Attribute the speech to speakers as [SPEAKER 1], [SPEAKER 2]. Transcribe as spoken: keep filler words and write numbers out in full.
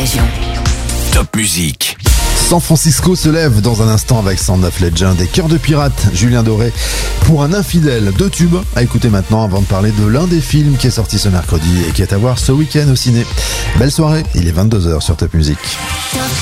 [SPEAKER 1] région.
[SPEAKER 2] Top Musique.
[SPEAKER 3] San Francisco se lève dans un instant avec Sound of Legend et Cœur de Pirate, Julien Doré pour un infidèle. Deux tubes à écouter maintenant avant de parler de l'un des films qui est sorti ce mercredi et qui est à voir ce week-end au ciné. Belle soirée, il est vingt-deux heures sur Top Musique.